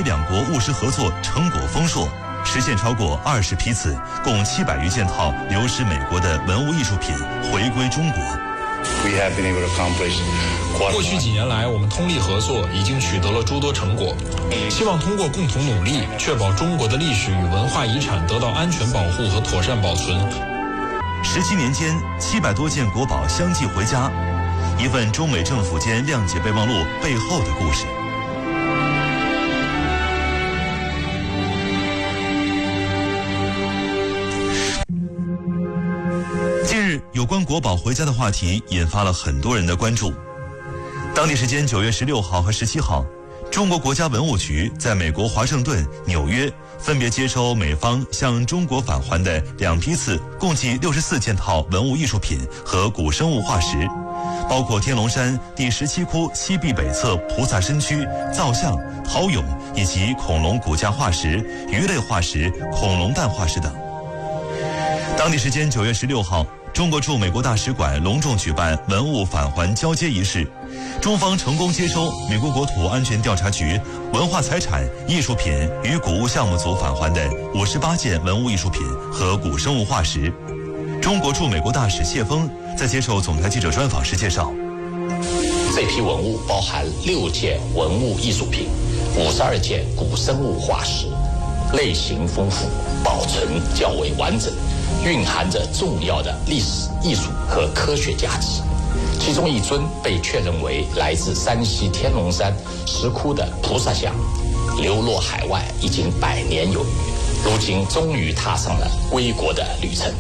两国务实合作成果丰硕，实现超过20批次，共700余件套流失美国的文物艺术品回归中国。 过去几年来，我们通力合作已经取得了诸多成果，希望通过共同努力，确保中国的历史与文化遗产得到安全保护和妥善保存。 17年间，700多件国宝相继回家，一份中美政府间谅解备忘录背后的故事。有关国宝回家的话题引发了很多人的关注。当地时间9月16号和17号，中国国家文物局在美国华盛顿、纽约分别接收美方向中国返还的2批次，共计64件套文物艺术品和古生物化石，包括天龙山第17窟西壁北侧菩萨身躯、造像、陶俑以及恐龙骨架化石、鱼类化石、恐龙蛋化石等。当地时间9月16号，中国驻美国大使馆隆重举办文物返还交接仪式，中方成功接收美国国土安全调查局文化财产、艺术品与古物项目组返还的58件文物艺术品和古生物化石。中国驻美国大使谢锋在接受总台记者专访时介绍， 这批文物包含6件文物艺术品、52件古生物化石，类型丰富，保存较为完整，蕴含着重要的历史、艺术和科学价值。其中一尊被确认为来自山西天龙山石窟的菩萨像，流落海外已经100年有余，如今终于踏上了归国的旅程。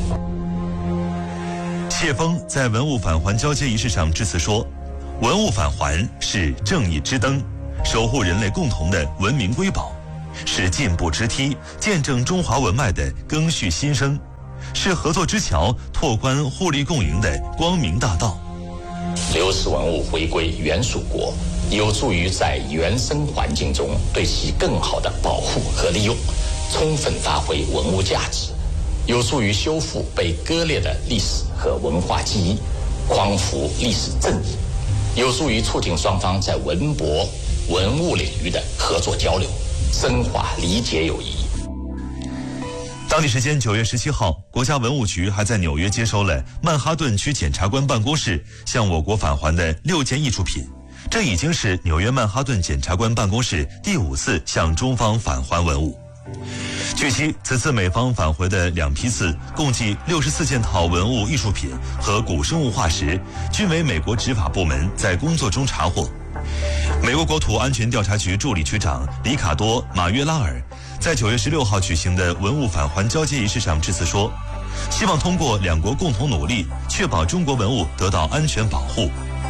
谢锋在文物返还交接仪式上致辞说，文物返还是正义之灯，守护人类共同的文明瑰宝，是进步之梯，见证中华文脉的更续新生，是合作之桥，拓宽互利共赢的光明大道。 流失文物回归原属国，有助于在原生环境中对其更好的保护和利用，充分发挥文物价值，有助于修复被割裂的历史和文化记忆，匡扶历史正义，有助于促进双方在文博、文物领域的合作交流，深化理解友谊。 当地时间9月17号，国家文物局还在纽约接收了曼哈顿区检察官办公室向我国返还的6件艺术品，这已经是纽约曼哈顿检察官办公室第5次向中方返还文物。据悉，此次美方返回的2批次，共计64件套文物艺术品和古生物化石，均为美国执法部门在工作中查获。美国国土安全调查局助理局长里卡多·马约拉尔在9月16号举行的文物返还交接仪式上致辞说，希望通过2国共同努力，确保中国文物得到安全保护。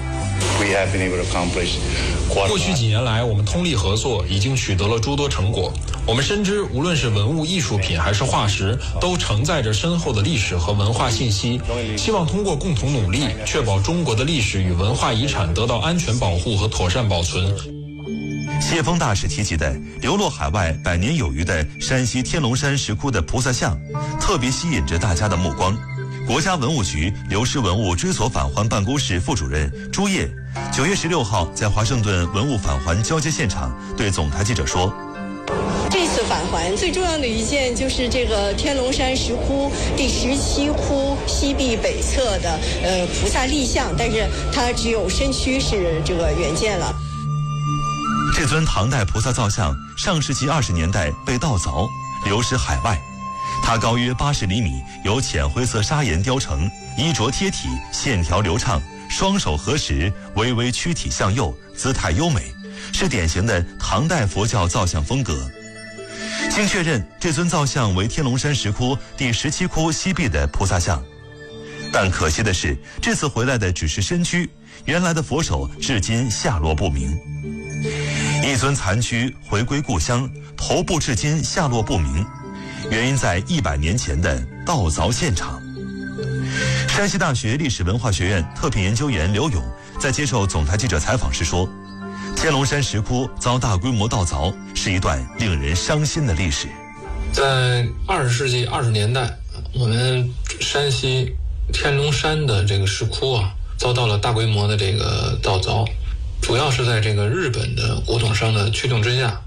过去几年来，我们通力合作已经取得了诸多成果。我们深知，无论是文物艺术品还是化石，都承载着深厚的历史和文化信息。希望通过共同努力，确保中国的历史与文化遗产得到安全保护和妥善保存。 谢锋大使提及的流落海外100年有余的山西天龙山石窟的菩萨像，特别吸引着大家的目光。国家文物局流失文物追索返还办公室副主任朱烨9月16号在华盛顿文物返还交接现场对总台记者说， 这次返还最重要的一件就是这个天龙山石窟第17窟西壁北侧的菩萨立像，但是它只有身躯是这个原件了。 这尊唐代菩萨造像上世纪20年代被盗凿，流失海外。它高约80厘米，由浅灰色砂岩雕成，衣着贴体，线条流畅，双手合十，微微躯体向右，姿态优美，是典型的唐代佛教造像风格。经确认，这尊造像为天龙山石窟第17窟西壁的菩萨像。但可惜的是，这次回来的只是身躯，原来的佛手至今下落不明。一尊残躯回归故乡，头部至今下落不明，原因在100年前的盗凿现场。山西大学历史文化学院特聘研究员刘勇在接受总台记者采访时说，天龙山石窟遭大规模盗凿是一段令人伤心的历史。 在20世纪20年代，我们山西天龙山的这个石窟遭到了大规模的这个盗凿，主要是在这个日本的古董商的驱动之下，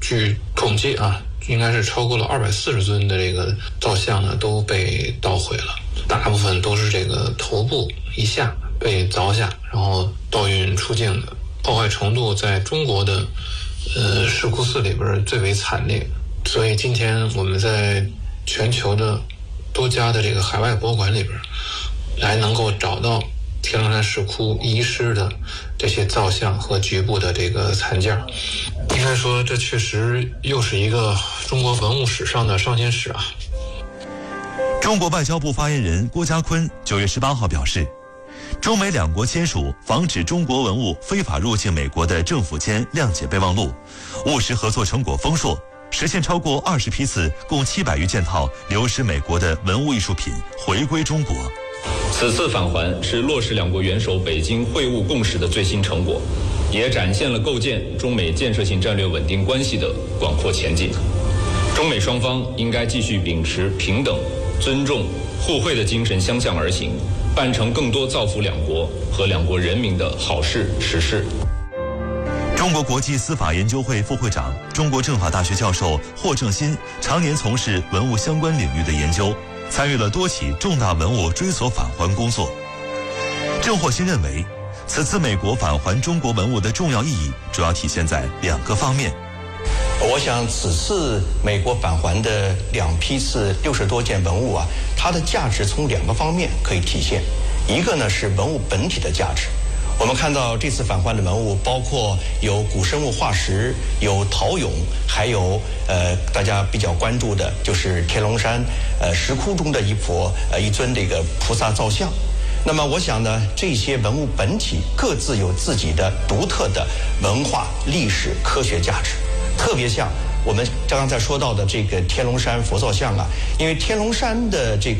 据统计啊，应该是超过了240尊的这个造像呢都被捣毁了，大部分都是这个头部以下被凿下，然后盗运出境的，破坏程度在中国的石窟寺里边最为惨烈。所以今天我们在全球的多家的这个海外博物馆里边，还能够找到天龙山石窟遗失的这些造像和局部的这个残件。应该说，这确实又是一个中国文物史上的伤心事啊。 中国外交部发言人郭家坤9月18号表示，中美两国签署防止中国文物非法入境美国的政府间谅解备忘录，务实合作成果丰硕，实现超过20批次共700余件套流失美国的文物艺术品回归中国。 此次返还是落实两国元首北京会晤共识的最新成果，也展现了构建中美建设性战略稳定关系的广阔前景。中美双方应该继续秉持平等、尊重、互惠的精神相向而行，办成更多造福两国和两国人民的好事实事。 中国国际司法研究会副会长、中国政法大学教授霍正新常年从事文物相关领域的研究，参与了多起重大文物追索返还工作。郑霍新认为，此次美国返还中国文物的重要意义主要体现在2个方面。 我想此次美国返还的2批次60多件文物啊，它的价值从2个方面可以体现。一个呢是文物本体的价值，我们看到这次返还的文物包括有古生物化石，有陶俑，还有大家比较关注的就是天龙山石窟中的一尊这个菩萨造像。那么我想呢，这些文物本体各自有自己的独特的文化、历史、科学价值。特别像我们刚才说到的这个天龙山佛造像啊，因为天龙山的这个